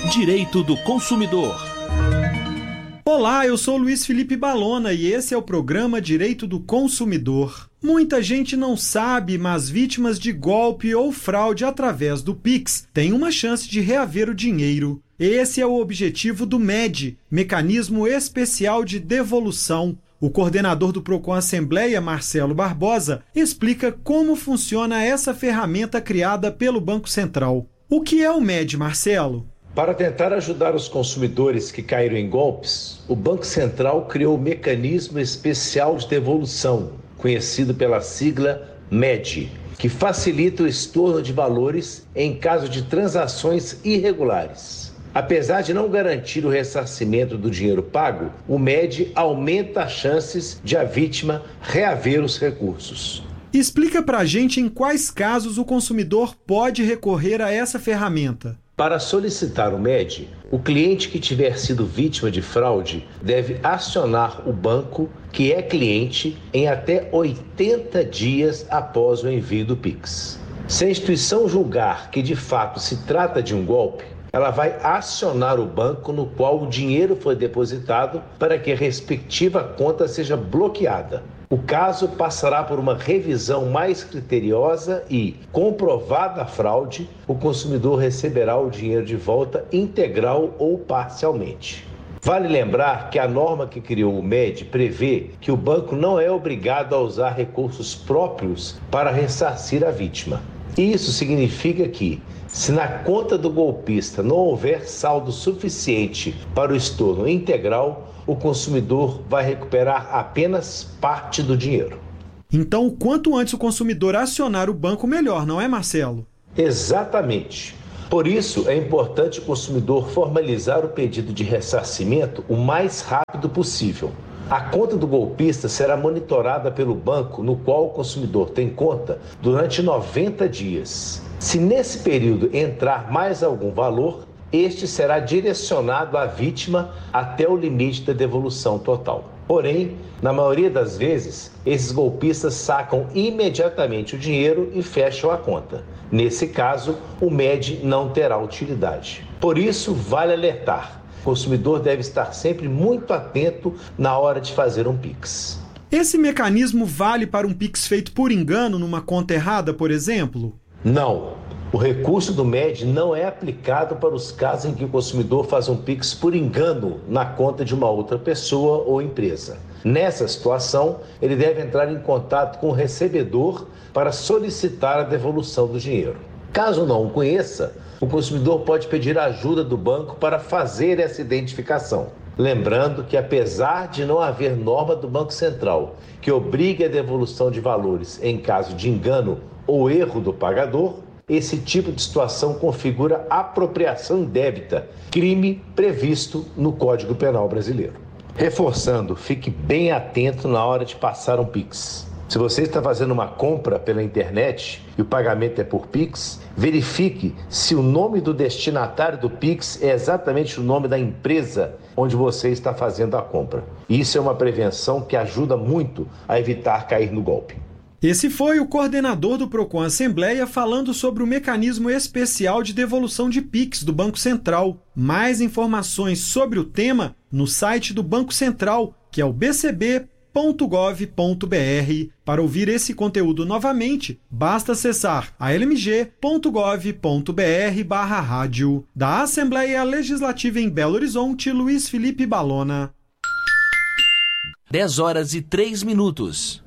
Direito do Consumidor. Olá, eu sou Luiz Felipe Balona e esse é o programa Direito do Consumidor. Muita gente não sabe, mas vítimas de golpe ou fraude através do Pix têm uma chance de reaver o dinheiro. Esse é o objetivo do MED, Mecanismo Especial de Devolução. O coordenador do Procon Assembleia, Marcelo Barbosa, explica como funciona essa ferramenta criada pelo Banco Central. O que é o MED, Marcelo? Para tentar ajudar os consumidores que caíram em golpes, o Banco Central criou o Mecanismo Especial de Devolução, conhecido pela sigla MED, que facilita o estorno de valores em caso de transações irregulares. Apesar de não garantir o ressarcimento do dinheiro pago, o MED aumenta as chances de a vítima reaver os recursos. Explica pra gente em quais casos o consumidor pode recorrer a essa ferramenta. Para solicitar o MED, o cliente que tiver sido vítima de fraude deve acionar o banco que é cliente em até 80 dias após o envio do Pix. Se a instituição julgar que de fato se trata de um golpe, ela vai acionar o banco no qual o dinheiro foi depositado para que a respectiva conta seja bloqueada. O caso passará por uma revisão mais criteriosa e, comprovada a fraude, o consumidor receberá o dinheiro de volta integral ou parcialmente. Vale lembrar que a norma que criou o MED prevê que o banco não é obrigado a usar recursos próprios para ressarcir a vítima. Isso significa que, se na conta do golpista não houver saldo suficiente para o estorno integral, o consumidor vai recuperar apenas parte do dinheiro. Então, quanto antes o consumidor acionar o banco, melhor, não é, Marcelo? Exatamente. Por isso, é importante o consumidor formalizar o pedido de ressarcimento o mais rápido possível. A conta do golpista será monitorada pelo banco no qual o consumidor tem conta durante 90 dias. Se nesse período entrar mais algum valor, este será direcionado à vítima até o limite da devolução total. Porém, na maioria das vezes, esses golpistas sacam imediatamente o dinheiro e fecham a conta. Nesse caso, o MED não terá utilidade. Por isso, vale alertar: o consumidor deve estar sempre muito atento na hora de fazer um Pix. Esse mecanismo vale para um Pix feito por engano numa conta errada, por exemplo? Não. O recurso do MED não é aplicado para os casos em que o consumidor faz um Pix por engano na conta de uma outra pessoa ou empresa. Nessa situação, ele deve entrar em contato com o recebedor para solicitar a devolução do dinheiro. Caso não o conheça, o consumidor pode pedir ajuda do banco para fazer essa identificação. Lembrando que, apesar de não haver norma do Banco Central que obrigue a devolução de valores em caso de engano ou erro do pagador, esse tipo de situação configura apropriação indébita, crime previsto no Código Penal brasileiro. Reforçando, fique bem atento na hora de passar um Pix. Se você está fazendo uma compra pela internet e o pagamento é por Pix, verifique se o nome do destinatário do Pix é exatamente o nome da empresa onde você está fazendo a compra. Isso é uma prevenção que ajuda muito a evitar cair no golpe. Esse foi o coordenador do Procon Assembleia falando sobre o Mecanismo Especial de Devolução de Pix do Banco Central. Mais informações sobre o tema no site do Banco Central, que é o bcb.gov.br. Para ouvir esse conteúdo novamente, basta acessar almg.gov.br/rádio. Da Assembleia Legislativa em Belo Horizonte, Luiz Felipe Balona. 10h03.